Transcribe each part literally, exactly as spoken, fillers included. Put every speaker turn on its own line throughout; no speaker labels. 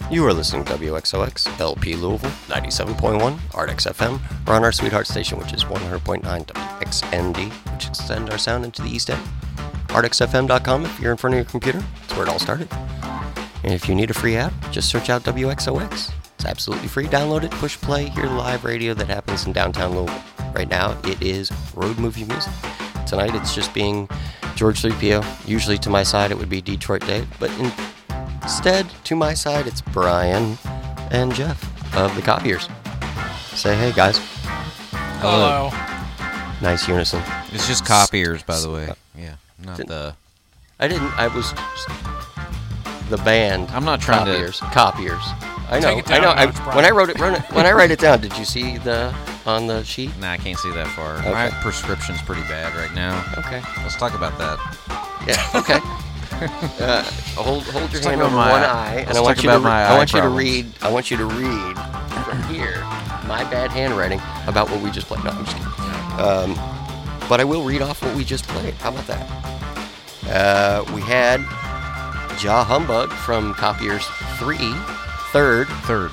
You are listening to W X O X, L P Louisville, ninety-seven point one, Ardex F M. We're on our sweetheart station, which is one hundred point nine W X N D, which extends our sound into the East End. Ardex F M dot com if you're in front of your computer. That's where it all started. And if you need a free app, just search out W X O X. It's absolutely free. Download it, push play, hear live radio that happens in downtown Louisville. Right now, it is road movie music. Tonight, it's just being George three P O. Usually to my side, it would be Detroit Dave, but in Instead, to my side, it's Brian and Jeff of the Copiers. Say hey, guys.
Hello.
Nice unison.
It's just Copiers, by the way. Yeah, not
Didn't-
the...
I didn't. I was the band.
I'm not trying to-
Copiers. Copiers. I know.
Take it down
I know.
a
I,
notch, Brian.
when I wrote it, run it, when I write it down, did you see the on the sheet?
Nah, I can't see that far.
Okay.
My prescription's pretty bad right now.
Okay.
Let's talk about that.
Yeah. Okay. Uh, hold hold your
Let's
hand
talk
over
about my-
one eye, and
let's
I want
talk
you to
about
re-
my
I
eye
want you to
problems.
read. I want you to read from here my bad handwriting about what we just played. No, I'm just kidding. Um, but I will read off what we just played. How about that? Uh, we had Ja Humbug from Copiers three, third.
Third.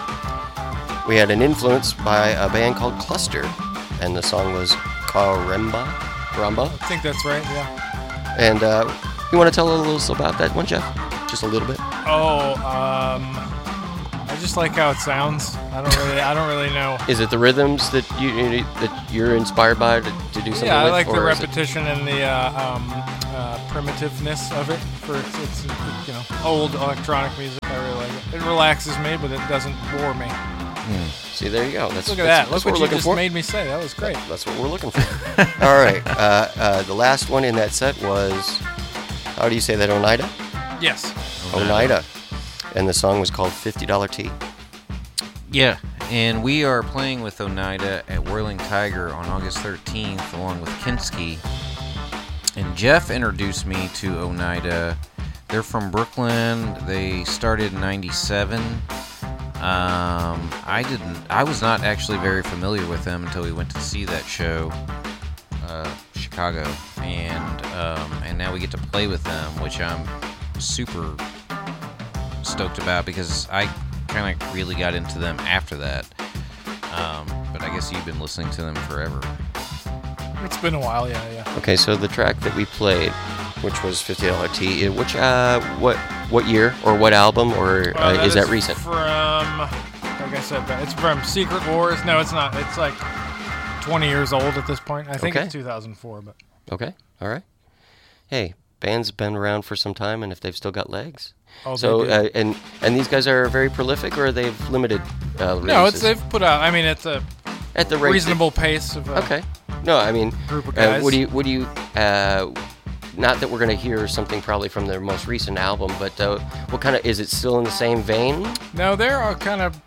We had an influence by a band called Cluster, and the song was Karamba. Karamba.
I think that's right, yeah.
And uh, you want to tell a little about that one, Jeff? Just a little bit.
Oh, um, I just like how it sounds. I don't really, I don't really know.
Is it the rhythms that you, you that you're inspired by to, to do something
Yeah, I
with?
like the
or is it-
repetition and the uh, um, uh, primitiveness of it. For its, its, you know, old electronic music. I really like it. It relaxes me, but it doesn't bore me.
See, there you go. That's,
Look at
that's,
that.
That's
Look
what
what
we're
you
looking
just
for.
made me say. That was great.
That's what we're looking for. All right. Uh, uh, the last one in that set was, how do you say that, Oneida?
Yes.
Oneida. And the song was called fifty dollar Tea.
Yeah, and we are playing with Oneida at Whirling Tiger on August thirteenth, along with Kinski. And Jeff introduced me to Oneida. They're from Brooklyn. They started in ninety-seven. Um, I didn't. I was not actually very familiar with them until we went to see that show, uh, Chicago, and um, and now we get to play with them, which I'm super stoked about because I kind of really got into them after that. Um, but I guess you've been listening to them forever.
It's been a while, yeah, yeah.
Okay, so the track that we played, which was fifty dollar Tea, which, uh, what what year or what album, or uh,
Uh,
is that recent?
From, like I said, it's from Secret Wars. No, it's not. It's like twenty years old at this point. I think
Okay.
it's two thousand four, but
Okay, all right. Hey, bands have been around for some time, and if they've still got legs.
oh,
So,
they do.
uh, and and these guys are very prolific, or they've limited uh, releases?
no, it's they've put out. I mean, it's a
at the rate
reasonable pace of. Uh,
that- okay. No, I mean,
Group of
uh,
guys.
what do you what do you? Uh, not that we're gonna hear something probably from their most recent album, but uh, what kind of is it still in the same vein?
No, they're all kind of.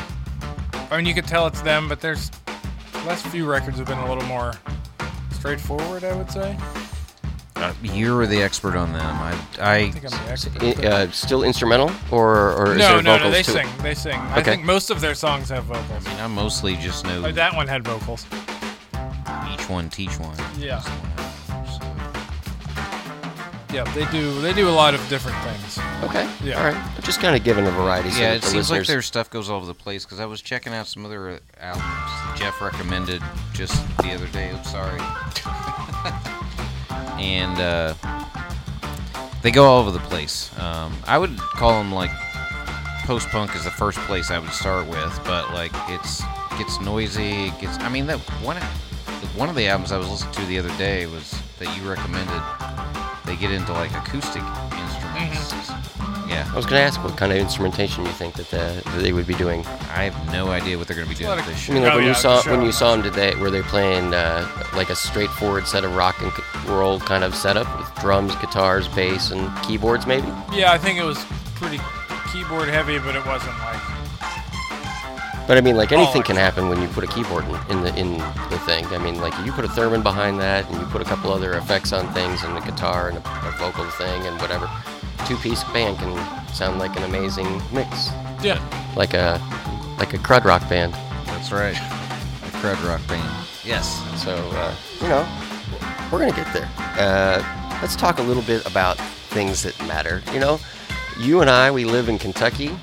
I mean, you could tell it's them, but there's the last few records have been a little more straightforward. I would say.
Uh, you're the expert on them. I, I,
I think I'm the expert.
I,
but-
uh, still instrumental, or or is
no,
there
no,
vocals
no. They
to
sing.
it?
They sing. I
Okay.
think most of their songs have vocals.
I mostly just know
Like that one had vocals.
each one teach one.
Yeah.
So,
Yeah, they do. They do a lot of different things.
Okay.
Yeah.
All right. Just kind of giving a variety. so
yeah,
that
it
the
seems like
listeners-
their stuff goes all over the place because I was checking out some other uh, albums that Jeff recommended just the other day. Oops, sorry. and uh, they go all over the place. Um, I would call them like post-punk is the first place I would start with, but like it's gets noisy. It gets. I mean, that one one of the albums I was listening to the other day was that you recommended. They get into like acoustic instruments. Yeah,
I was going to ask what kind of instrumentation you think that, the, that they would be doing.
I have no idea what they're going to be doing
lot
with
of-
this
I
show.
mean, like
Oh,
when
yeah,
you saw
the
when
show.
you saw them today, were they playing uh, like a straightforward set of rock and c- roll kind of setup with drums, guitars, bass, and keyboards, maybe?
Yeah, I think it was pretty keyboard heavy, but it wasn't like.
But I mean, like anything
Oh,
can happen when you put a keyboard in, in the in the thing. I mean, like you put a theremin behind that, and you put a couple other effects on things, and a guitar and a, a vocal thing, and whatever. Two-piece band can sound like an amazing mix,
Yeah.
like a like a crud rock band.
That's right. A crud rock band. Yes.
So uh, you know, we're gonna get there. Uh, let's talk a little bit about things that matter. You know, you and I, we live in Kentucky, uh,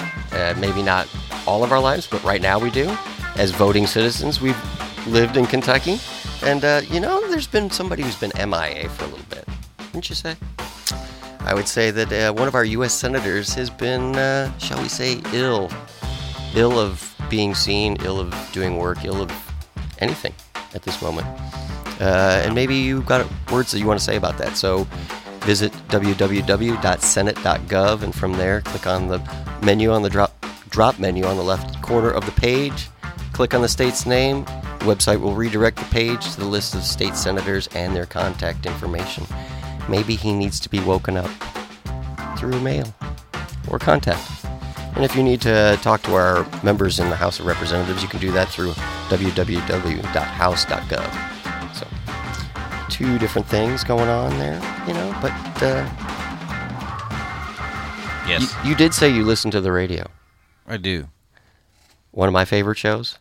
uh, maybe not all of our lives, but right now we do. As voting citizens, we've lived in Kentucky. And, uh, you know, there's been somebody who's been M I A for a little bit. Wouldn't you say? I would say that uh, one of our U S senators has been, uh, shall we say, ill. Ill of being seen, ill of doing work, ill of anything at this moment. Uh, and maybe you've got words that you want to say about that. So visit w w w dot senate dot gov, and from there, click on the menu on the drop drop menu on the left corner of the page. Click on the state's name. The website will redirect the page to the list of state senators and their contact information. Maybe he needs to be woken up through mail or contact. And if you need to talk to our members in the House of Representatives, you can do that through w w w dot house dot gov. So, two different things going on there, you know, but uh,
Yes.
you, you did say you listened to the radio.
I do.
One of my favorite shows.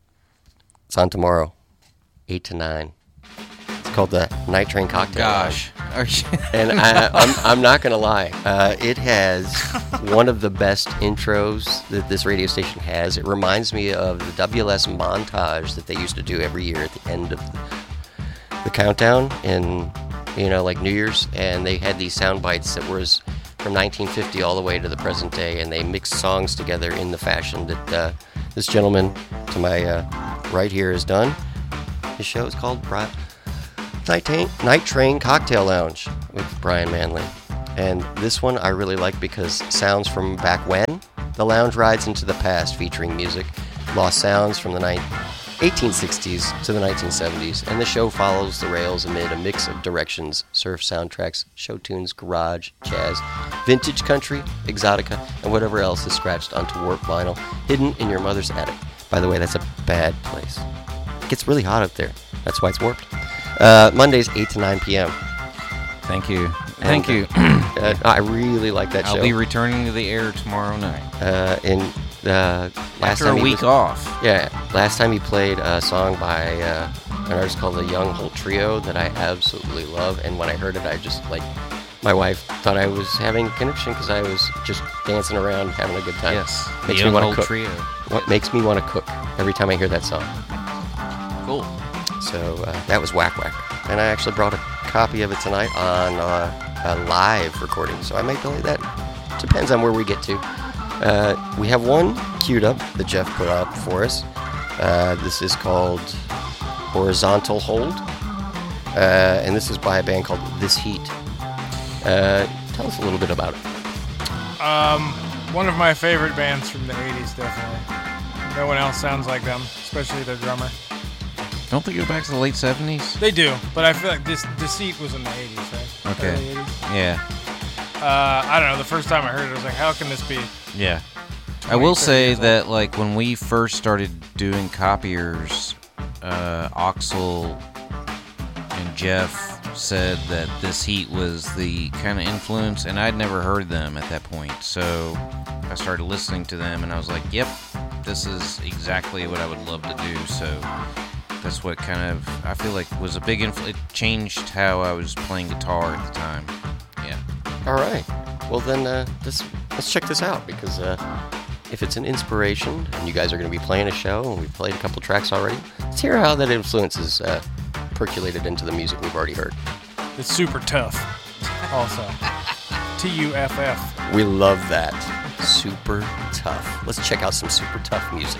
It's on tomorrow, eight to nine. It's called the Night Train Cocktail
Gosh.
Lounge. And I, I'm, I'm not going to lie. Uh, it has one of the best intros that this radio station has. It reminds me of the W L S montage that they used to do every year at the end of the, the countdown in, you know, like New Year's. And they had these sound bites that was from nineteen fifty all the way to the present day. And they mixed songs together in the fashion that uh, this gentleman to my uh, right here has done. His show is called Bri- Night Train, Night Train Cocktail Lounge with Brian Manley. And this one I really like because sounds from back when. The lounge rides into the past, featuring music, lost sounds from the eighteen sixties to the nineteen seventies. And the show follows the rails amid a mix of directions, surf soundtracks, show tunes, garage, jazz, vintage country, exotica, and whatever else is scratched onto warped vinyl, hidden in your mother's attic. By the way, that's a bad place. It gets really hot up there. That's why it's warped. Uh, Mondays, eight to nine p.m.
Thank you. Thank
And,
you.
uh, I really like that
I'll
show.
be returning to the air tomorrow night.
Uh, in uh, last
After
time
a
he
week
was-
off.
Yeah, last time he played a song by uh, an artist called the Young Holt Trio that I absolutely love. And when I heard it, I just, like, my wife thought I was having a connection because I was just dancing around, having a good time.
Yes. The
Makes me
Young
wanna
Holt
cook.
Trio.
What makes me want to cook every time I hear that song.
Cool.
So uh, that was Whack Whack. And I actually brought a copy of it tonight on uh, a live recording. So I may play that. Depends on where we get to. Uh, we have one queued up that Jeff put up for us. Uh, this is called Horizontal Hold. Uh, and this is by a band called This Heat. Uh, tell us a little bit about it.
Um, one of my favorite bands from the eighties, definitely. No one else sounds like them, especially their drummer.
Don't they go back to the late seventies?
They do, but I feel like this Deceit was in the eighties, right?
Okay.
Early eighties.
Yeah.
Uh, I don't know. The first time I heard it, I was like, "How can this be?"
Yeah. I will
thirty
say
years old.
that, like, when we first started doing copiers, uh, Oxel and Jeff said that This Heat was the kind of influence, and I'd never heard them at that point. So I started listening to them, and I was like, yep, this is exactly what I would love to do. So that's what kind of, I feel like, was a big influence. It changed how I was playing guitar at the time. Yeah.
All right. Well, then uh, this, let's check this out because uh, if it's an inspiration and you guys are going to be playing a show and we've played a couple tracks already, let's hear how that influence is uh, percolated into the music we've already heard.
It's super tough. Also, T U F F.
We love that. Super tough. Let's check out some super tough music.